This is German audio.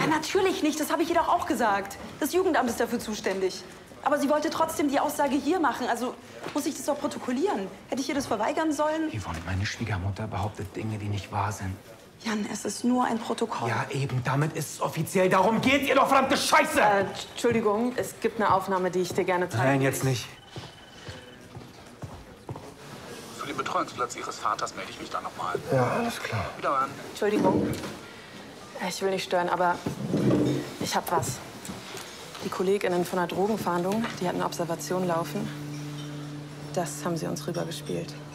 natürlich nicht. Das habe ich ihr doch auch gesagt. Das Jugendamt ist dafür zuständig. Aber sie wollte trotzdem die Aussage hier machen. Also muss ich das doch protokollieren. Hätte ich ihr das verweigern sollen? Yvonne, meine Schwiegermutter behauptet Dinge, die nicht wahr sind. Jan, es ist nur ein Protokoll. Ja, eben. Damit ist es offiziell. Darum geht's ihr doch, verdammte Scheiße! Entschuldigung, es gibt eine Aufnahme, die ich dir gerne zeige. Nein, jetzt nicht. Für den Betreuungsplatz Ihres Vaters melde ich mich dann nochmal. Ja, alles klar. Wiederhören. Entschuldigung. Ich will nicht stören, aber ich hab was. Die KollegInnen von der Drogenfahndung, die hatten eine Observation laufen. Das haben sie uns rübergespielt.